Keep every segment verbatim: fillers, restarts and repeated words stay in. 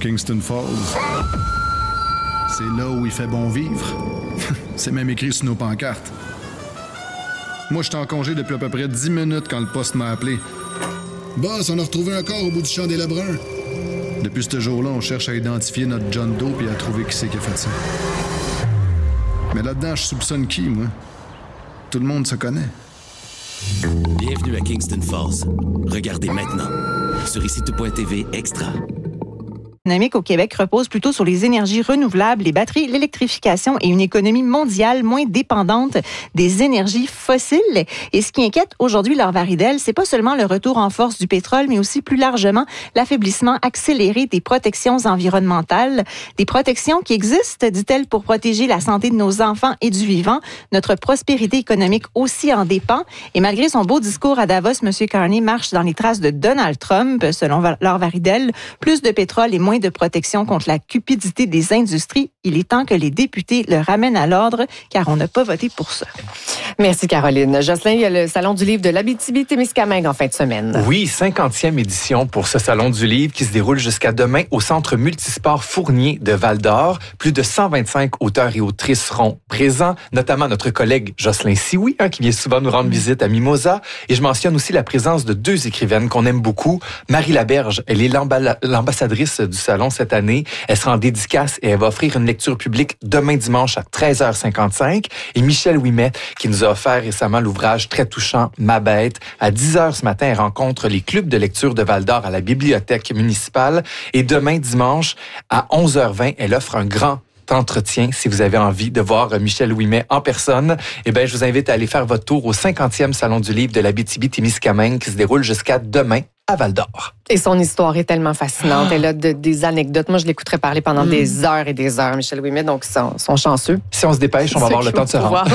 Kingston Falls. C'est là où il fait bon vivre. C'est même écrit sur nos pancartes. Moi, j'étais en congé depuis à peu près dix minutes quand le poste m'a appelé. Boss, on a retrouvé un corps au bout du champ des Lebrun. Depuis ce jour-là, on cherche à identifier notre John Doe et à trouver qui c'est qui a fait ça. Mais là-dedans, je soupçonne qui, moi? Tout le monde se connaît. Bienvenue à Kingston Falls. Regardez maintenant sur ici tout point t v Extra. Dynamique au Québec repose plutôt sur les énergies renouvelables, les batteries, l'électrification et une économie mondiale moins dépendante des énergies fossiles. Et ce qui inquiète aujourd'hui Laure Varidel, c'est pas seulement le retour en force du pétrole, mais aussi plus largement l'affaiblissement accéléré des protections environnementales. Des protections qui existent, dit-elle, pour protéger la santé de nos enfants et du vivant. Notre prospérité économique aussi en dépend. Et malgré son beau discours à Davos, M. Carney marche dans les traces de Donald Trump. Selon Laure Varidel, plus de pétrole et moins de protection contre la cupidité des industries. Il est temps que les députés le ramènent à l'ordre, car on n'a pas voté pour ça. Merci, Caroline. Jocelyn, il y a le Salon du livre de l'Abitibi-Témiscamingue en fin de semaine. Oui, cinquantième édition pour ce Salon du livre qui se déroule jusqu'à demain au Centre multisport Fournier de Val-d'Or. Plus de cent vingt-cinq auteurs et autrices seront présents, notamment notre collègue Jocelyn Sioui, hein, qui vient souvent nous rendre visite à Mimosa. Et je mentionne aussi la présence de deux écrivaines qu'on aime beaucoup. Marie Laberge, elle est l'amba- l'ambassadrice du Salon cette année. Elle sera en dédicace et elle va offrir une lecture publique demain dimanche à treize heures cinquante-cinq. Et Michel Ouimet, qui nous a offert récemment l'ouvrage très touchant « Ma bête ». À dix heures ce matin, elle rencontre les clubs de lecture de Val-d'Or à la bibliothèque municipale. Et demain dimanche, à onze heures vingt, elle offre un grand entretien. Si vous avez envie de voir Michel Ouimet en personne, eh bien, je vous invite à aller faire votre tour au cinquantième Salon du livre de l'Abitibi-Témiscamingue qui se déroule jusqu'à demain à Val-d'Or. Et son histoire est tellement fascinante. Elle a de, des anecdotes. Moi, je l'écouterais parler pendant mmh. des heures et des heures, Michel Ouimet, donc ils sont, sont chanceux. Si on se dépêche, on va avoir le temps de se rendre.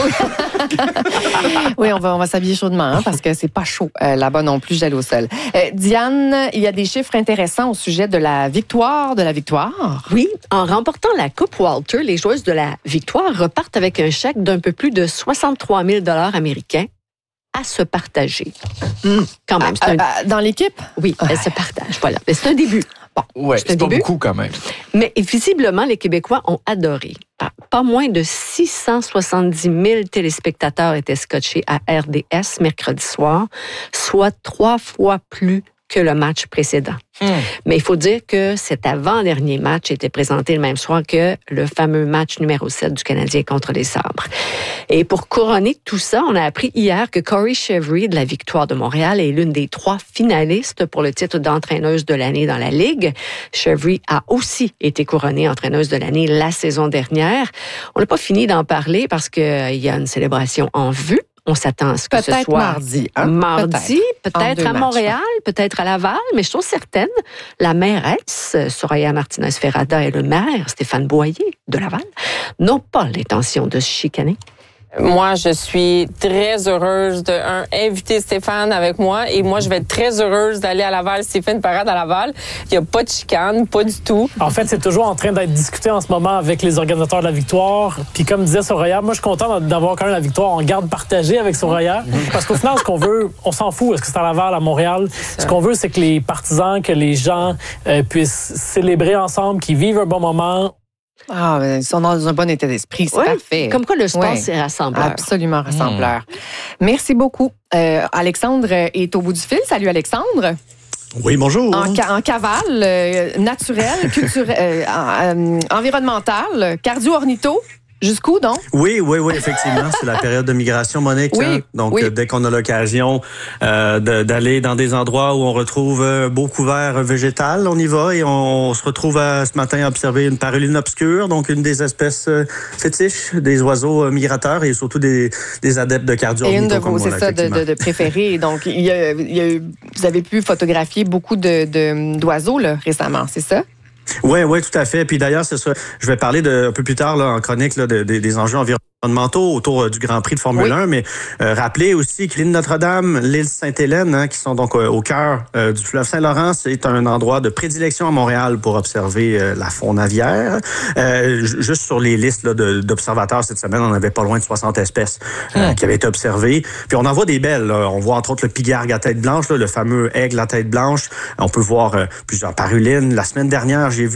Oui, on va, on va s'habiller chaudement, hein, parce que c'est pas chaud euh, là-bas non plus, gèle au sol. Euh, Diane, il y a des chiffres intéressants au sujet de la victoire, de la victoire. Oui, en remportant la Coupe Walter, les joueuses de la victoire repartent avec un chèque d'un peu plus de soixante-trois mille dollars américains à se partager. Mmh, quand même. À, c'est un... à, dans l'équipe? Oui, elles se partagent. Voilà. Mais c'est un début. Bon, ouais, c'est, c'est pas début. Beaucoup quand même. Mais visiblement, les Québécois ont adoré. Pas moins de six cent soixante-dix mille téléspectateurs étaient scotchés à R D S mercredi soir, soit trois fois plus que le match précédent. Mmh. Mais il faut dire que cet avant-dernier match était présenté le même soir que le fameux match numéro sept du Canadien contre les Sabres. Et pour couronner tout ça, on a appris hier que Corey Chevry de la Victoire de Montréal est l'une des trois finalistes pour le titre d'entraîneuse de l'année dans la Ligue. Chevry a aussi été couronnée entraîneuse de l'année la saison dernière. On n'a pas fini d'en parler parce qu'il euh, y a une célébration en vue. On s'attend à ce que peut-être ce soit mardi. Hein? Mardi, peut-être, peut-être à matchs. Montréal, peut-être à Laval, mais je suis certaine, la mairesse, Soraya Martinez-Ferrada, et le maire, Stéphane Boyer, de Laval, n'ont pas l'intention de se chicaner. Moi, je suis très heureuse de un, inviter Stéphane avec moi et moi, je vais être très heureuse d'aller à Laval. Stéphane parade à Laval. Il n'y a pas de chicane, pas du tout. En fait, c'est toujours en train d'être discuté en ce moment avec les organisateurs de la victoire. Puis comme disait Soraya, moi, je suis content d'avoir quand même la victoire en garde partagée avec Soraya. Parce qu'au final, ce qu'on veut, on s'en fout. Est-ce que c'est à Laval, à Montréal? Ce qu'on veut, c'est que les partisans, que les gens euh, puissent célébrer ensemble, qu'ils vivent un bon moment. Ah, ils sont dans un bon état d'esprit, c'est ouais, parfait. Comme quoi le sport, ouais. c'est rassembleur. Absolument rassembleur. Mmh. Merci beaucoup. Euh, Alexandre est au bout du fil. Salut, Alexandre. Oui, bonjour. En, ca- en cavale, euh, naturelle, culturelle, euh, euh, environnementale, cardio-ornitho. Jusqu'où, donc? Oui, oui, oui, effectivement. C'est la période de migration, Monique. Oui, hein? Donc, oui. euh, dès qu'on a l'occasion euh, de, d'aller dans des endroits où on retrouve un beau couvert végétal, on y va et on, on se retrouve à, ce matin à observer une paruline obscure, donc une des espèces euh, fétiches des oiseaux euh, migrateurs et surtout des, des adeptes de cardio-ornitho. Et une de vos, c'est ça, de, de, de préférés. Donc, il y a, il y a, vous avez pu photographier beaucoup de, de, d'oiseaux là, récemment, c'est ça? Oui, oui, tout à fait. Puis d'ailleurs, c'est ça. Je vais parler de, un peu plus tard là, en chronique là, de, de, des enjeux environnementaux autour euh, du Grand Prix de Formule oui. un, mais euh, rappelez aussi que l'île Notre-Dame, l'île Sainte-Hélène, hein, qui sont donc euh, au cœur euh, du fleuve Saint-Laurent, c'est un endroit de prédilection à Montréal pour observer euh, la faune aviaire. Euh, juste sur les listes là, de, d'observateurs cette semaine, on avait pas loin de soixante espèces euh, mmh. qui avaient été observées. Puis on en voit des belles. Là. On voit entre autres le pigargue à tête blanche, là, le fameux aigle à tête blanche. On peut voir euh, plusieurs parulines. La semaine dernière, j'ai vu